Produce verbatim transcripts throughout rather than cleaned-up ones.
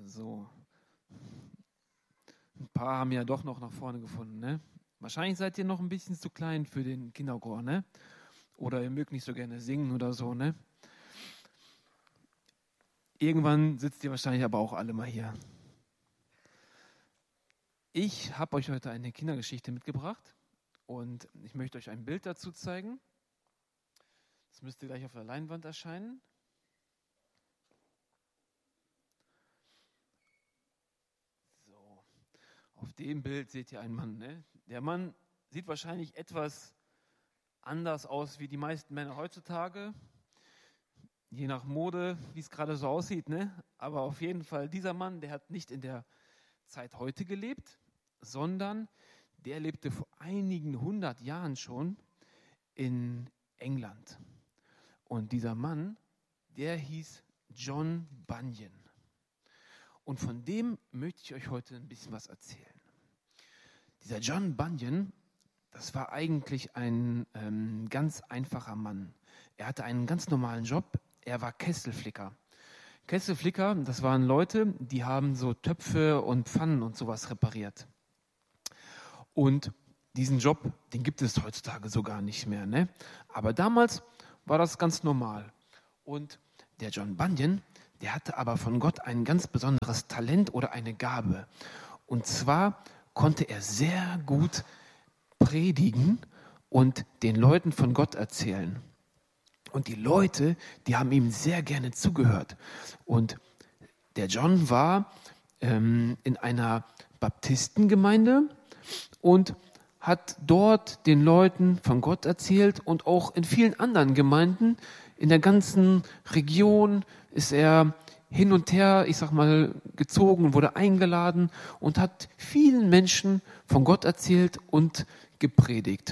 So. Ein paar haben ja doch noch nach vorne gefunden, ne? Wahrscheinlich seid ihr noch ein bisschen zu klein für den Kinderchor, ne? Oder ihr mögt nicht so gerne singen oder so, ne? Irgendwann sitzt ihr wahrscheinlich aber auch alle mal hier. Ich habe euch heute eine Kindergeschichte mitgebracht und ich möchte euch ein Bild dazu zeigen. Das müsste gleich auf der Leinwand erscheinen. So, auf dem Bild seht ihr einen Mann, ne? Der Mann sieht wahrscheinlich etwas anders aus wie die meisten Männer heutzutage. Je nach Mode, wie es gerade so aussieht, ne? Aber auf jeden Fall, dieser Mann, der hat nicht in der Zeit heute gelebt, sondern der lebte vor einigen hundert Jahren schon in England. Und dieser Mann, der hieß John Bunyan. Und von dem möchte ich euch heute ein bisschen was erzählen. Dieser John Bunyan, das war eigentlich ein ähm, ganz einfacher Mann. Er hatte einen ganz normalen Job. Er war Kesselflicker. Kesselflicker, das waren Leute, die haben so Töpfe und Pfannen und sowas repariert. Und diesen Job, den gibt es heutzutage so gar nicht mehr, ne? Aber damals war das ganz normal. Und der John Bunyan, der hatte aber von Gott ein ganz besonderes Talent oder eine Gabe. Und zwar konnte er sehr gut predigen und den Leuten von Gott erzählen. Und die Leute, die haben ihm sehr gerne zugehört. Und der John war ähm, in einer Baptistengemeinde und hat dort den Leuten von Gott erzählt und auch in vielen anderen Gemeinden in der ganzen Region ist er hin und her, ich sag mal, gezogen, wurde eingeladen und hat vielen Menschen von Gott erzählt und gepredigt.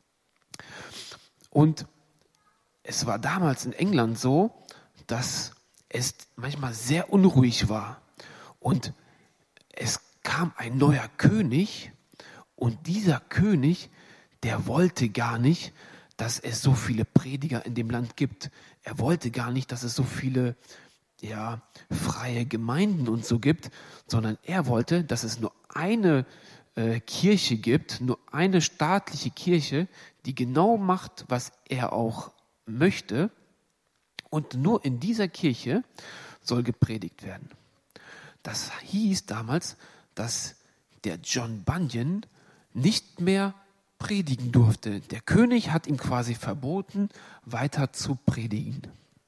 Und es war damals in England so, dass es manchmal sehr unruhig war. Und es kam ein neuer König und dieser König, der wollte gar nicht, dass es so viele Prediger in dem Land gibt. Er wollte gar nicht, dass es so viele ja, freie Gemeinden und so gibt, sondern er wollte, dass es nur eine äh, Kirche gibt, nur eine staatliche Kirche, die genau macht, was er auch möchte, und nur in dieser Kirche soll gepredigt werden. Das hieß damals, dass der John Bunyan nicht mehr predigen durfte. Der König hat ihm quasi verboten, weiter zu predigen.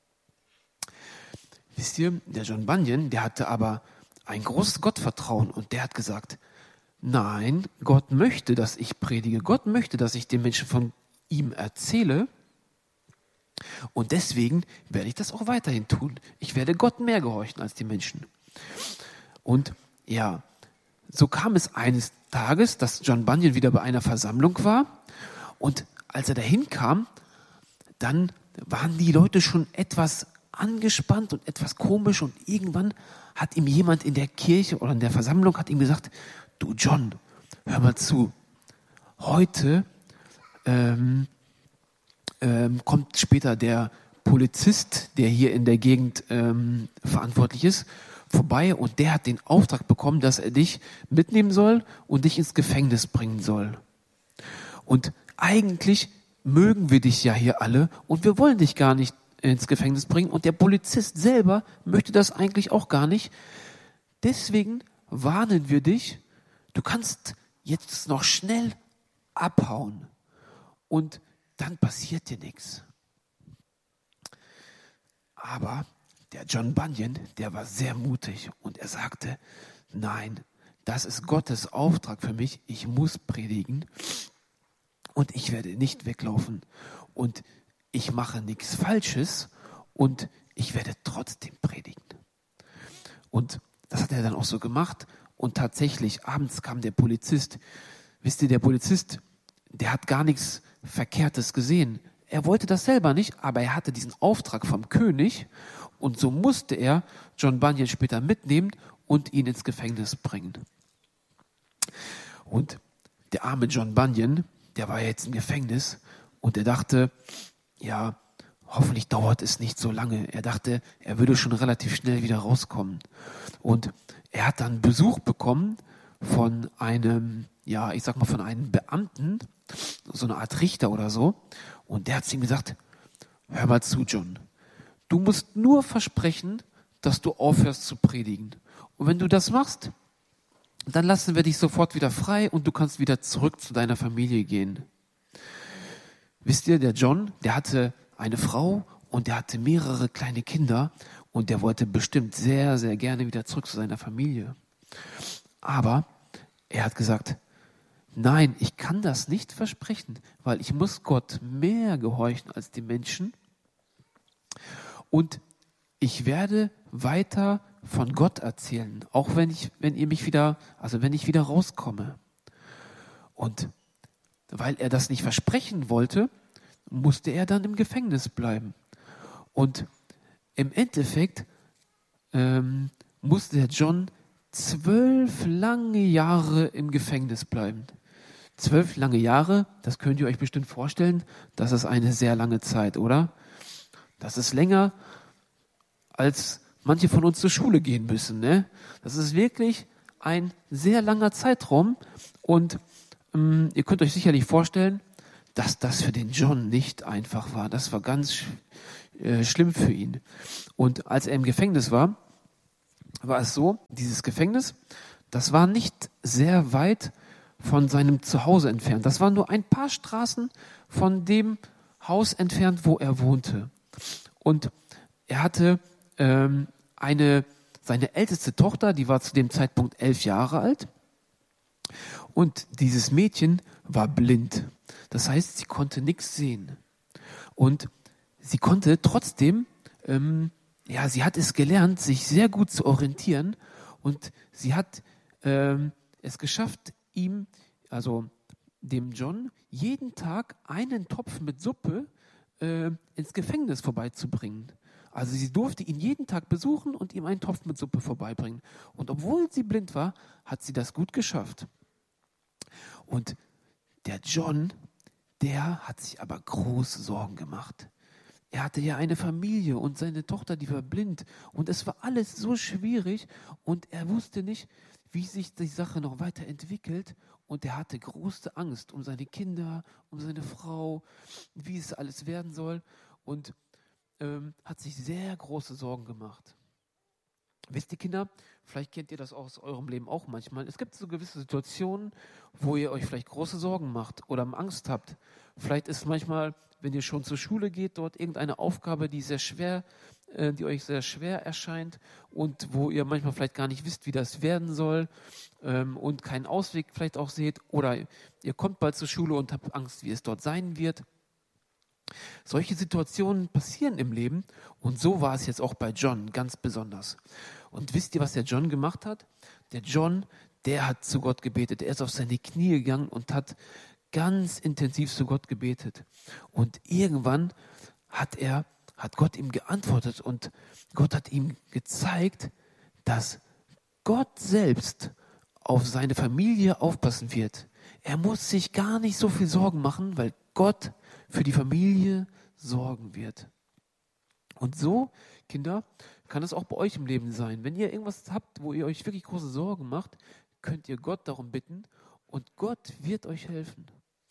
Wisst ihr, der John Bunyan, der hatte aber ein großes Gottvertrauen und der hat gesagt, nein, Gott möchte, dass ich predige. Gott möchte, dass ich den Menschen von ihm erzähle. Und deswegen werde ich das auch weiterhin tun. Ich werde Gott mehr gehorchen als die Menschen. Und ja, so kam es eines Tages, dass John Bunyan wieder bei einer Versammlung war. Und als er dahin kam, dann waren die Leute schon etwas angespannt und etwas komisch. Und irgendwann hat ihm jemand in der Kirche oder in der Versammlung hat ihm gesagt, du John, hör mal zu. Heute ähm, Ähm, kommt später der Polizist, der hier in der Gegend ähm, verantwortlich ist, vorbei und der hat den Auftrag bekommen, dass er dich mitnehmen soll und dich ins Gefängnis bringen soll. Und eigentlich mögen wir dich ja hier alle und wir wollen dich gar nicht ins Gefängnis bringen und der Polizist selber möchte das eigentlich auch gar nicht. Deswegen warnen wir dich, du kannst jetzt noch schnell abhauen und dann passiert dir nichts. Aber der John Bunyan, der war sehr mutig und er sagte, nein, das ist Gottes Auftrag für mich, ich muss predigen und ich werde nicht weglaufen und ich mache nichts Falsches und ich werde trotzdem predigen. Und das hat er dann auch so gemacht und tatsächlich, abends kam der Polizist. Wisst ihr, der Polizist, der hat gar nichts Verkehrtes gesehen. Er wollte das selber nicht, aber er hatte diesen Auftrag vom König und so musste er John Bunyan später mitnehmen und ihn ins Gefängnis bringen. Und der arme John Bunyan, der war jetzt im Gefängnis und er dachte, ja, hoffentlich dauert es nicht so lange. Er dachte, er würde schon relativ schnell wieder rauskommen. Und er hat dann Besuch bekommen von einem, ja, ich sag mal, von einem Beamten, so eine Art Richter oder so. Und der hat zu ihm gesagt, hör mal zu, John. Du musst nur versprechen, dass du aufhörst zu predigen. Und wenn du das machst, dann lassen wir dich sofort wieder frei und du kannst wieder zurück zu deiner Familie gehen. Wisst ihr, der John, der hatte eine Frau und der hatte mehrere kleine Kinder und der wollte bestimmt sehr, sehr gerne wieder zurück zu seiner Familie. Aber er hat gesagt, nein, ich kann das nicht versprechen, weil ich muss Gott mehr gehorchen als die Menschen und ich werde weiter von Gott erzählen, auch wenn ich, wenn ihr mich wieder, also wenn ich wieder rauskomme. Und weil er das nicht versprechen wollte, musste er dann im Gefängnis bleiben. Und im Endeffekt ähm, musste der John zwölf lange Jahre im Gefängnis bleiben. Zwölf lange Jahre, das könnt ihr euch bestimmt vorstellen, das ist eine sehr lange Zeit, oder? Das ist länger, als manche von uns zur Schule gehen müssen. Ne? Das ist wirklich ein sehr langer Zeitraum und ähm, ihr könnt euch sicherlich vorstellen, dass das für den John nicht einfach war. Das war ganz sch äh, schlimm für ihn. Und als er im Gefängnis war, war es so, dieses Gefängnis, das war nicht sehr weit von seinem Zuhause entfernt. Das war nur ein paar Straßen von dem Haus entfernt, wo er wohnte. Und er hatte ähm, eine, seine älteste Tochter, die war zu dem Zeitpunkt elf Jahre alt. Und dieses Mädchen war blind. Das heißt, sie konnte nichts sehen. Und sie konnte trotzdem, ähm, ja, sie hat es gelernt, sich sehr gut zu orientieren. Und sie hat ähm, es geschafft, ihm, also dem John, jeden Tag einen Topf mit Suppe äh, ins Gefängnis vorbeizubringen. Also sie durfte ihn jeden Tag besuchen und ihm einen Topf mit Suppe vorbeibringen. Und obwohl sie blind war, hat sie das gut geschafft. Und der John, der hat sich aber große Sorgen gemacht. Er hatte ja eine Familie und seine Tochter, die war blind. Und es war alles so schwierig und er wusste nicht, wie sich die Sache noch weiterentwickelt. Und er hatte große Angst um seine Kinder, um seine Frau, wie es alles werden soll. Und ähm, hat sich sehr große Sorgen gemacht. Wisst ihr, Kinder, vielleicht kennt ihr das aus eurem Leben auch manchmal. Es gibt so gewisse Situationen, wo ihr euch vielleicht große Sorgen macht oder Angst habt. Vielleicht ist manchmal, wenn ihr schon zur Schule geht, dort irgendeine Aufgabe, die sehr schwer, äh, die euch sehr schwer erscheint und wo ihr manchmal vielleicht gar nicht wisst, wie das werden soll ähm, und keinen Ausweg vielleicht auch seht. Oder ihr kommt bald zur Schule und habt Angst, wie es dort sein wird. Solche Situationen passieren im Leben und so war es jetzt auch bei John ganz besonders. Und wisst ihr, was der John gemacht hat? Der John, der hat zu Gott gebetet. Er ist auf seine Knie gegangen und hat ganz intensiv zu Gott gebetet. Und irgendwann hat er, hat Gott ihm geantwortet und Gott hat ihm gezeigt, dass Gott selbst auf seine Familie aufpassen wird. Er muss sich gar nicht so viel Sorgen machen, weil Gott für die Familie sorgen wird. Und so, Kinder, kann es auch bei euch im Leben sein. Wenn ihr irgendwas habt, wo ihr euch wirklich große Sorgen macht, könnt ihr Gott darum bitten und Gott wird euch helfen.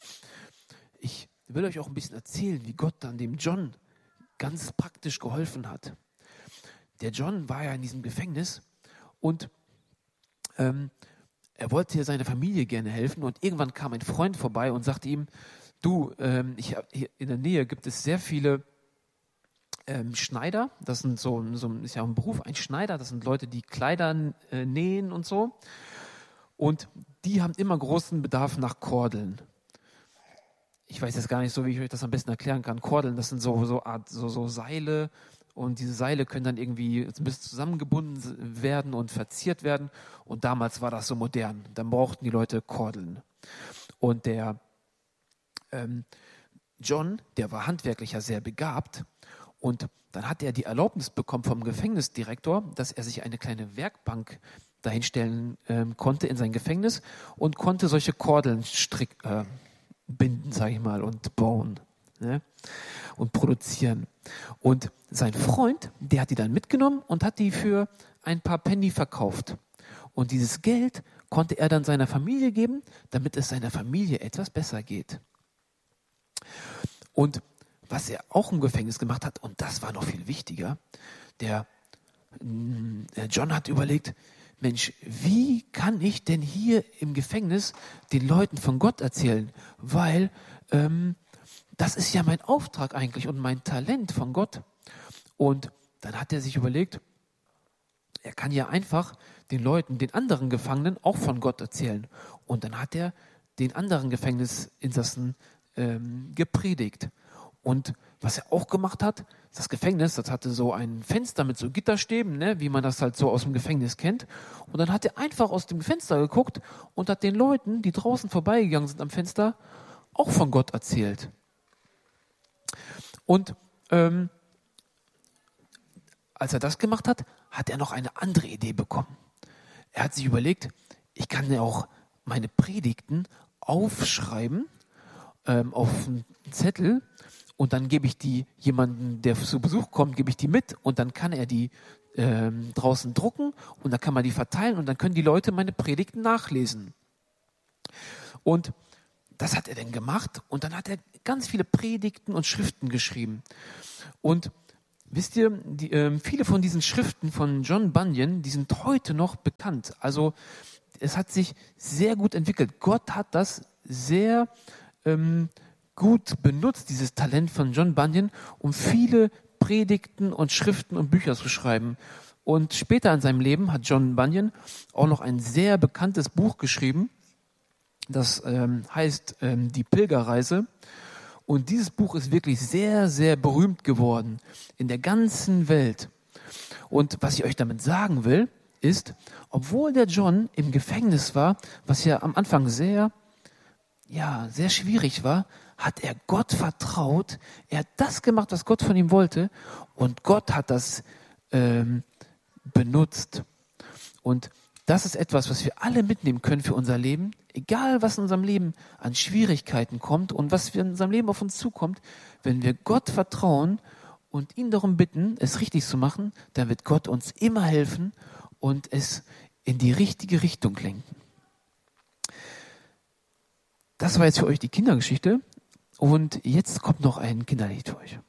Ich will euch auch ein bisschen erzählen, wie Gott dann dem John ganz praktisch geholfen hat. Der John war ja in diesem Gefängnis und ähm, er wollte ja seiner Familie gerne helfen und irgendwann kam ein Freund vorbei und sagte ihm, du, ähm, ich, hier in der Nähe gibt es sehr viele ähm, Schneider, das sind so, so ist ja ein Beruf, ein Schneider, das sind Leute, die Kleider äh, nähen und so und die haben immer großen Bedarf nach Kordeln. Ich weiß jetzt gar nicht so, wie ich euch das am besten erklären kann. Kordeln, das sind so, so Art, so, so Seile und diese Seile können dann irgendwie ein bisschen zusammengebunden werden und verziert werden und damals war das so modern. Dann brauchten die Leute Kordeln. Und der ähm, John, der war handwerklich ja sehr begabt und dann hat er die Erlaubnis bekommen vom Gefängnisdirektor, dass er sich eine kleine Werkbank dahinstellen ähm, konnte in sein Gefängnis und konnte solche Kordeln strick, äh, binden, sage ich mal, und bauen. ne? Und produzieren. Und sein Freund, der hat die dann mitgenommen und hat die für ein paar Penny verkauft. Und dieses Geld konnte er dann seiner Familie geben, damit es seiner Familie etwas besser geht. Und was er auch im Gefängnis gemacht hat, und das war noch viel wichtiger, der, der John hat überlegt, Mensch, wie kann ich denn hier im Gefängnis den Leuten von Gott erzählen? Weil ähm, das ist ja mein Auftrag eigentlich und mein Talent von Gott. Und dann hat er sich überlegt, er kann ja einfach den Leuten, den anderen Gefangenen auch von Gott erzählen. Und dann hat er den anderen Gefängnisinsassen ähm, gepredigt. Und was er auch gemacht hat, das Gefängnis, das hatte so ein Fenster mit so Gitterstäben, ne, wie man das halt so aus dem Gefängnis kennt. Und dann hat er einfach aus dem Fenster geguckt und hat den Leuten, die draußen vorbeigegangen sind am Fenster, auch von Gott erzählt. Und ähm, als er das gemacht hat, hat er noch eine andere Idee bekommen. Er hat sich überlegt, ich kann ja auch meine Predigten aufschreiben ähm, auf einen Zettel und dann gebe ich die jemandem, der zu Besuch kommt, gebe ich die mit und dann kann er die ähm, draußen drucken und dann kann man die verteilen und dann können die Leute meine Predigten nachlesen. Und das hat er dann gemacht und dann hat er ganz viele Predigten und Schriften geschrieben. Und wisst ihr, die, äh, viele von diesen Schriften von John Bunyan, die sind heute noch bekannt. Also es hat sich sehr gut entwickelt. Gott hat das sehr ähm, gut benutzt, dieses Talent von John Bunyan, um viele Predigten und Schriften und Bücher zu schreiben. Und später in seinem Leben hat John Bunyan auch noch ein sehr bekanntes Buch geschrieben. Das ähm, heißt ähm, Die Pilgerreise. Und dieses Buch ist wirklich sehr, sehr berühmt geworden in der ganzen Welt. Und was ich euch damit sagen will, ist, obwohl der John im Gefängnis war, was ja am Anfang sehr, ja, sehr schwierig war, hat er Gott vertraut. Er hat das gemacht, was Gott von ihm wollte. Und Gott hat das ähm, benutzt. Und das ist etwas, was wir alle mitnehmen können für unser Leben. Egal, was in unserem Leben an Schwierigkeiten kommt und was in unserem Leben auf uns zukommt, wenn wir Gott vertrauen und ihn darum bitten, es richtig zu machen, dann wird Gott uns immer helfen und es in die richtige Richtung lenken. Das war jetzt für euch die Kindergeschichte und jetzt kommt noch ein Kinderlied für euch.